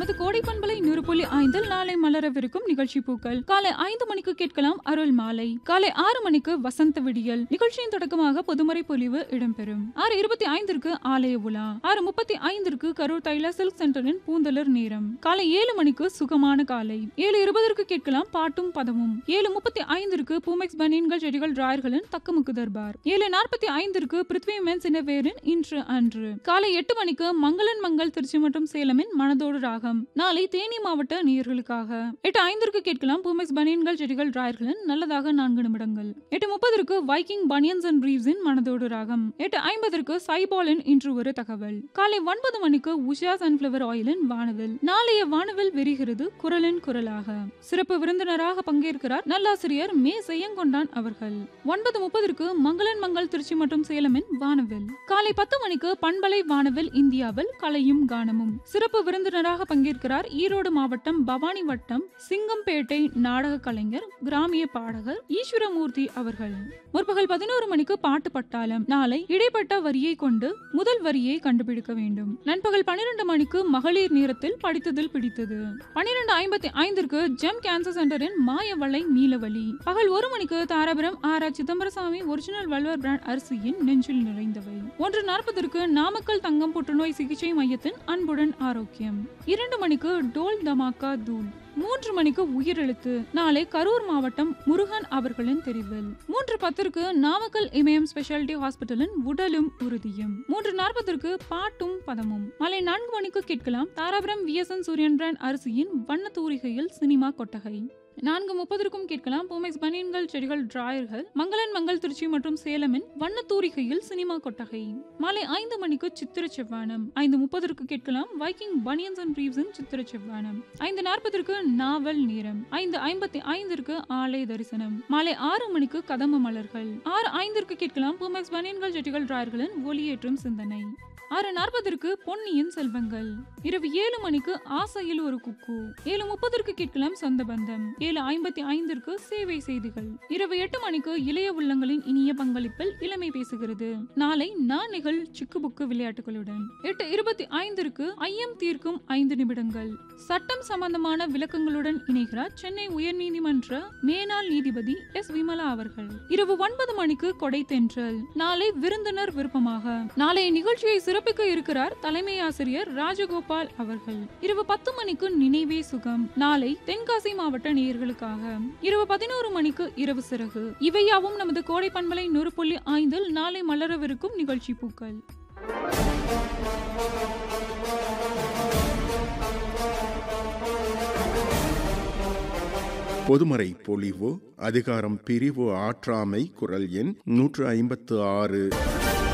நமது கோடை பண்பலை 100.5 நாளை மலரவிருக்கும் நிகழ்ச்சி பூக்கள். காலை 5 மணிக்கு கேட்கலாம் அருள் மாலை. காலை 6 மணிக்கு வசந்த விடியல். நிகழ்ச்சியின் தொடக்கமாக பொதுமறை பொலிவு இடம்பெறும். 6:25 ஆலய உலா. 6:35 கரூர் தைலா சில்க் சென்டரின் பூந்தலர் நேரம். காலை 7 மணிக்கு சுகமான காலை. 7:20 கேட்கலாம் பாட்டும் பதமும். 7:35 பூமெக்ஸ் பனியன்கள் செடிகள் டிராயர்களின் தக்கமுக்கு தர்பார். 7:45 பிருத்வி மென்ஸ் இன்னர்வேரின் இன்று அன்று. காலை 8 மணிக்கு மங்களன் மங்கள் திருச்சி மற்றும் சேலமின் மனதோடு ராகம். நாளை தேனி மாவட்ட நேயர்களுக்காக. 8:05 கேட்கலாம் பூமெக்ஸ் பனியன்கள் செடிகள் டிராயர்களின் நல்லதாக 4 நிமிடங்கள். 8:30 வைக்கிங் பனியன்ஸ் அண்ட் ரீவ்ஸின் மனதோடு ராகம். 8:50 சைபாலின் இன்று ஒரு தகவல். காலை 9 மணிக்கு உஷா சன்ஃபிளவர் ஆயிலின் வானவில். நாளைய வானவில் விரிகிறது குரலின் குரலாக. சிறப்பு விருந்தினராக பங்கேற்கிறார் நல்லாசிரியர் மே செய்யங்கொண்டான் அவர்கள். 9:30 மங்களன் மங்கள் திருச்சி மற்றும் சேலமின் வானவில். காலை 10 மணிக்கு பண்பலை வானவில் இந்தியாவில் கலையும் கானமும். சிறப்பு விருந்தினராக பங்கேற்கிறார் ஈரோடு மாவட்டம் பவானி வட்டம் சிங்கம்பேட்டை நாடக கலைஞர் கிராமிய பாடகர் ஈஸ்வரமூர்த்தி அவர்கள். முற்பகல் 11 மணிக்கு பாட்டு பட்டாளம். நாளை இடைப்பட்ட வரியை கொண்டு முதல் வரியை கண்டுபிடிக்க வேண்டும். நண்பகல் 12 மணிக்கு மகளிர் நேரத்தில் படித்ததில் பிடித்தது. 12:55 ஜெம் கேன்சர் சென்டரின் மாயவளை நீலவழி. பகல் 1 மணிக்கு Dharapuram R Chidambarasamy original வல்வர் brand அரிசியின் நெஞ்சில் நிறைந்தவை. 1:40 நாமக்கல் தங்கம் புற்றுநோய் சிகிச்சை மையத்தின் அன்புடன் ஆரோக்கியம். 2 மணிக்கு டோல் தமாக்கா தூள். 3 மணிக்கு உயிரெழுத்து. நாளை கரூர் மாவட்டம் முருகன் அவர்களின் தெரிவில். 3:10 நாமக்கல் இமயம் ஸ்பெஷாலிட்டி ஹாஸ்பிட்டலின் உடலும் உறுதியும். 3:40 பாட்டும் பதமும். மாலை 4 மணிக்கு கேட்கலாம் தாராபுரம் விஎஸ்என் சூரியன் பிராண்ட் அரிசியின் வண்ண தூரிகையில் சினிமா கொட்டகை. 4:30 கேட்கலாம் பூமெக்ஸ் பனியன்கள் செடிகள் டிராயர்கள் மங்களன் மங்கள் திருச்சி மற்றும் சேலமின் வண்ண தூரிகையில் சினிமா கொட்டகை. மாலை 5 மணிக்கு சித்திர செவ்வானம். 5:30 கேட்கலாம் வைக்கிங் பனியன்ஸ் அண்ட் ரீவ்ஸின் சித்திர செவ்வானம். 5:40 நாவல் நேரம். 5:55 ஆலய தரிசனம். மாலை 6 மணிக்கு கதம்ப மலர்கள். 6:05 கேட்கலாம் பூமெக்ஸ் பனியன்கள் செடிகள் டிராயர்களின் ஒளியேற்றும் சிந்தனை. 6:40 பொன்னியின் செல்வங்கள். இரவு 7 மணிக்கு ஆசையில் ஒரு குக்கு. 7:30 கேட்கலாம் சொந்த பந்தம். 7:55 சேவை செய்திகள். இரவு 8 மணிக்கு இளைய உள்ளங்களின் இனிய பங்களிப்பில் இளமை பேசுகிறது. நாளை நாளைகள் சிக்கு புக்கு விளையாட்டுகளுடன். 8:25 ஐயம் தீர்க்கும் 5 நிமிடங்கள். சட்டம் சம்பந்தமான விளக்கங்களுடன் இணைகிறார் சென்னை உயர்நீதிமன்ற மேனாள் நீதிபதி எஸ் விமலா அவர்கள். இரவு 9 மணிக்கு கொடை தென்றல். நாளை விருந்தினர் விருப்பமாக. நாளைய நிகழ்ச்சியை சிறப்பிக்க இருக்கிறார் தலைமை ஆசிரியர் ராஜகோபால் அவர்கள். இரவு 10 மணிக்கு நினைவே சுகம். நாளை தென்காசி மாவட்ட நேயர்களுக்காக. இரவு 11 மணிக்கு இரவு சிறகு. இவையாவும் நமது கோடை பண்பலை 100.5 நாளை மலரவிருக்கும் நிகழ்ச்சி பூக்கள். பொதுமறை பொலிவு அதிகாரம் பிரிவு ஆற்றாமை குரல் எண் 156.